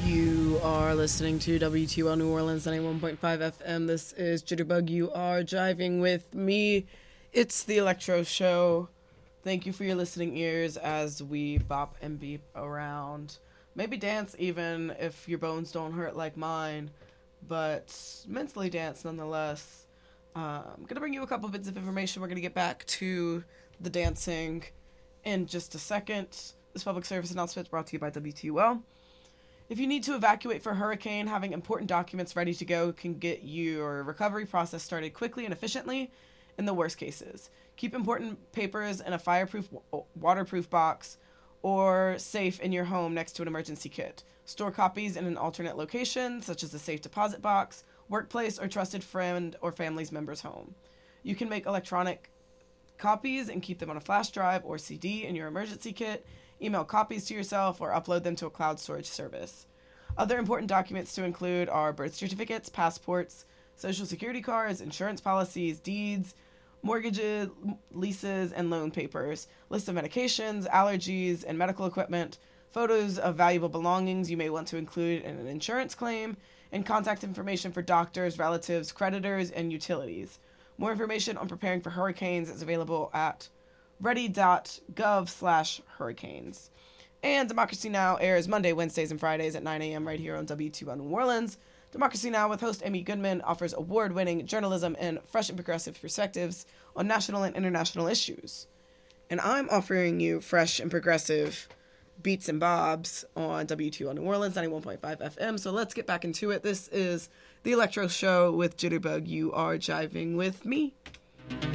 You are listening to WTO New Orleans 91.5 FM. This is Jitterbug. You are driving with me. It's the Electro Show. Thank you for your listening ears as we bop and beep around. Maybe dance even if your bones don't hurt like mine, but mentally dance nonetheless. I'm going to bring you a couple bits of information. We're going to get back to the dancing in just a second. This public service announcement is brought to you by WTUL. If you need to evacuate for a hurricane, having important documents ready to go can get your recovery process started quickly and efficiently in the worst cases. Keep important papers in a fireproof, waterproof box or safe in your home next to an emergency kit. Store copies in an alternate location, such as a safe deposit box, workplace, or trusted friend or family's member's home. You can make electronic copies and keep them on a flash drive or CD in your emergency kit. Email copies to yourself or upload them to a cloud storage service. Other important documents to include are birth certificates, passports, social security cards, insurance policies, deeds, mortgages, leases, and loan papers, list of medications, allergies, and medical equipment, photos of valuable belongings you may want to include in an insurance claim, and contact information for doctors, relatives, creditors, and utilities. More information on preparing for hurricanes is available at ready.gov/hurricanes. And Democracy Now! Airs Monday, Wednesdays, and Fridays at 9 a.m. right here on WTO New Orleans. Democracy Now! With host Amy Goodman offers award-winning journalism and fresh and progressive perspectives on national and international issues. And I'm offering you fresh and progressive beats and bobs on WTO New Orleans 91.5 FM. So let's get back into it. This is the Electro Show with Jitterbug. You are jiving with me.